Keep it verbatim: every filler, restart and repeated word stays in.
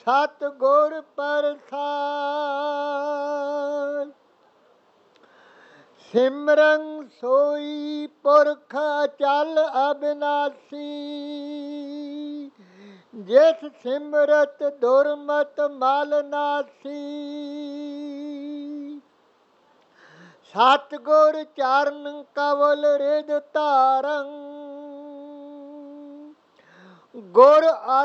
ਸਤਿਗੁਰ ਪ੍ਰਸਾਦਿ। ਸਿਮਰਨ ਸੋਈ ਪੁਰਖ ਅਚਲ ਅਬਿਨਾਸੀ, ਜਿਸ ਸਿਮਰਤ ਦੁਰਮਤ ਮਲ ਨਾਸੀ। ਸਤਿਗੁਰ ਚਰਨ ਕਵਲ ਰਿਦ ਧਾਰੰ, ਗੁਰ